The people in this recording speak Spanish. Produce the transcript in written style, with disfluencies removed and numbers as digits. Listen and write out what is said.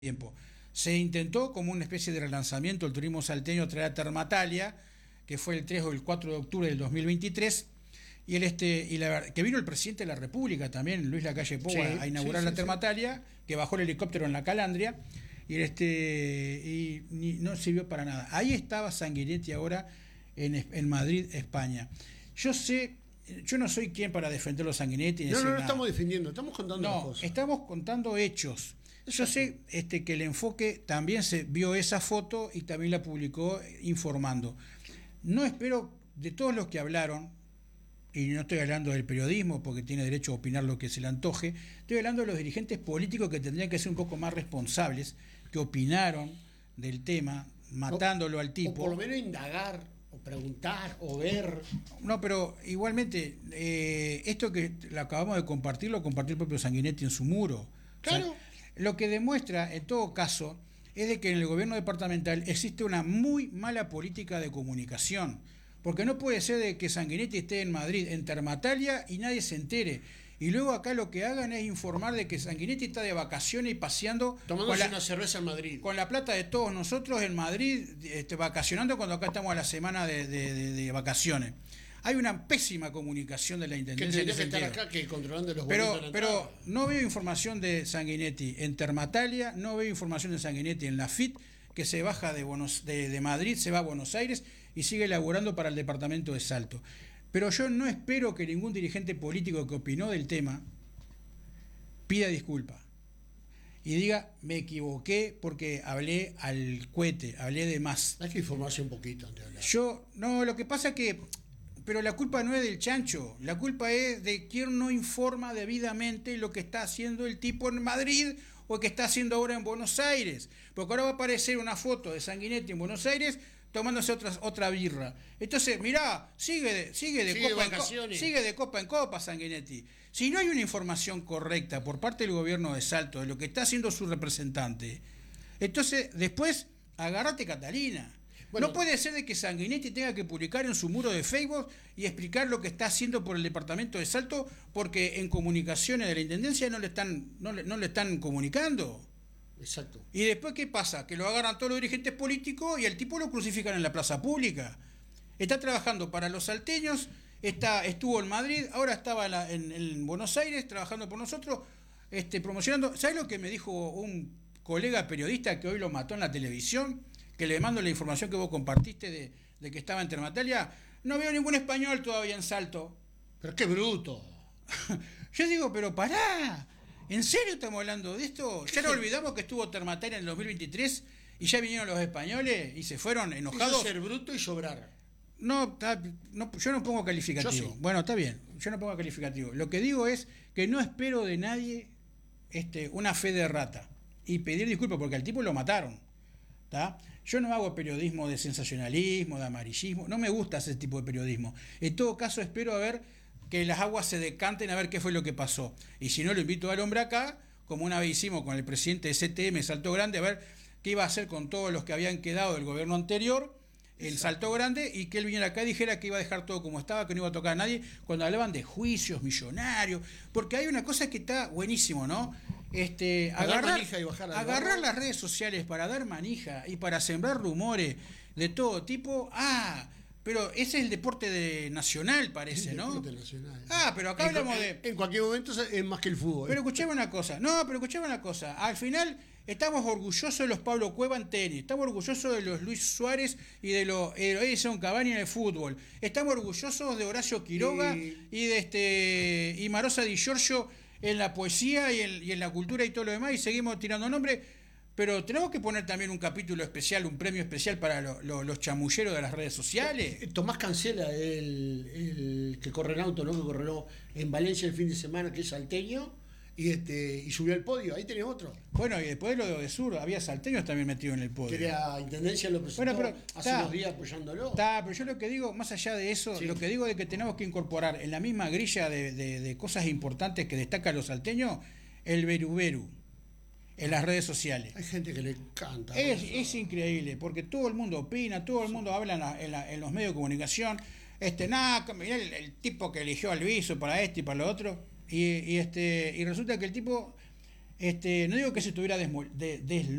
tiempo. Se intentó como una especie de relanzamiento el turismo salteño traer a Termatalia, que fue el 3 o el 4 de octubre del 2023, que vino el presidente de la República también, Luis Lacalle Pou, a inaugurar la Termatalia, que bajó el helicóptero en la Calandria, y no sirvió para nada. Ahí estaba Sanguinetti ahora en Madrid, España. Yo no soy quien para defender los Sanguinetti. No estamos defendiendo, estamos contando las cosas. Estamos contando hechos. Yo sé que el Enfoque también se vio esa foto y también la publicó informando. No espero de todos los que hablaron, y no estoy hablando del periodismo porque tiene derecho a opinar lo que se le antoje, estoy hablando de los dirigentes políticos que tendrían que ser un poco más responsables, que opinaron del tema, matándolo al tipo. O por lo menos indagar, o preguntar, o ver. No, pero igualmente, esto que lo acabamos de compartir, lo compartió el propio Sanguinetti en su muro. Claro. O sea, lo que demuestra, en todo caso, es de que en el gobierno departamental existe una muy mala política de comunicación. Porque no puede ser de que Sanguinetti esté en Madrid, en Termatalia, y nadie se entere. Y luego acá lo que hagan es informar de que Sanguinetti está de vacaciones y paseando... Tomándose una cerveza en Madrid. Con la plata de todos nosotros en Madrid, vacacionando cuando acá estamos a la semana de vacaciones. Hay una pésima comunicación de la Intendencia. Que estar acá que controlando los boletos. Pero no veo información de Sanguinetti en Termatalia, no veo información de Sanguinetti en la FIT, que se baja de Madrid, se va a Buenos Aires y sigue laburando para el departamento de Salto. Pero yo no espero que ningún dirigente político que opinó del tema pida disculpas y diga, me equivoqué porque hablé al cohete, hablé de más. Hay que informarse un poquito antes de hablar. Lo que pasa es que... Pero la culpa no es del chancho, la culpa es de quien no informa debidamente lo que está haciendo el tipo en Madrid o que está haciendo ahora en Buenos Aires. Porque ahora va a aparecer una foto de Sanguinetti en Buenos Aires tomándose otra birra. Entonces, mirá, sigue de copa en copa Sanguinetti. Si no hay una información correcta por parte del gobierno de Salto de lo que está haciendo su representante, entonces después agárrate Catalina. Bueno, no puede ser de que Sanguinetti tenga que publicar en su muro de Facebook y explicar lo que está haciendo por el departamento de Salto porque en comunicaciones de la Intendencia no le están comunicando. Exacto. Y después, ¿qué pasa? Que lo agarran todos los dirigentes políticos y al tipo lo crucifican en la plaza pública. Está trabajando para los salteños, estuvo en Madrid, ahora estaba en Buenos Aires trabajando por nosotros, promocionando. ¿Sabes lo que me dijo un colega periodista que hoy lo mató en la televisión? Que le mando la información que vos compartiste de que estaba en Termatalia. No veo ningún español todavía en Salto. Pero qué bruto. Yo digo, pero pará, ¿en serio estamos hablando de esto? ¿Ya no olvidamos que estuvo Termatalia en el 2023 y ya vinieron los españoles y se fueron enojados? Eso es ser bruto y sobrar. No, yo no pongo calificativo. Yo sí. Bueno, está bien, yo no pongo calificativo. Lo que digo es que no espero de nadie una fe de rata y pedir disculpas porque al tipo lo mataron. ¿Tá? Yo no hago periodismo de sensacionalismo, de amarillismo, no me gusta ese tipo de periodismo. En todo caso espero a ver que las aguas se decanten a ver qué fue lo que pasó. Y si no, lo invito al hombre acá, como una vez hicimos con el presidente de CTM Salto Grande, a ver qué iba a hacer con todos los que habían quedado del gobierno anterior en Salto Grande y que él viniera acá y dijera que iba a dejar todo como estaba, que no iba a tocar a nadie, cuando hablaban de juicios millonarios, porque hay una cosa que está buenísimo, ¿no? Agarrar las redes sociales para dar manija y para sembrar rumores de todo tipo. Pero ese es el deporte nacional, parece, ¿no? Deporte nacional. Pero acá hablamos de... En cualquier momento es más que el fútbol. Pero escuchame una cosa. Al final estamos orgullosos de los Pablo Cueva en tenis. Estamos orgullosos de los Luis Suárez y de los Edison Cavani en el fútbol. Estamos orgullosos de Horacio Quiroga y Marosa Di Giorgio en la poesía y en la cultura y todo lo demás. Y seguimos tirando nombres. Pero tenemos que poner también un capítulo especial, un premio especial para los chamulleros de las redes sociales. Tomás Cancela, el que corre en auto, ¿no? Que corrió en Valencia el fin de semana, que es salteño, y subió al podio. Ahí tenés otro. Bueno, y después lo de Sur, había salteños también metidos en el podio. Que la Intendencia lo presentó hace unos días apoyándolo. Pero yo lo que digo, más allá de eso, lo que digo es que tenemos que incorporar en la misma grilla de cosas importantes que destacan los salteños, el beruberu en las redes sociales. Hay gente que le encanta. Es increíble, porque todo el mundo opina, todo el mundo habla en los medios de comunicación. Mirá el tipo que eligió al Viso para y para lo otro. Y resulta que el tipo No digo que se estuviera